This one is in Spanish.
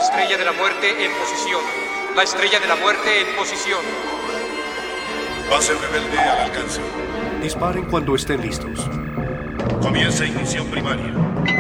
estrella de la muerte en posición. La estrella de la muerte en posición. Base rebelde al alcance. Disparen cuando estén listos. Comienza ignición primaria.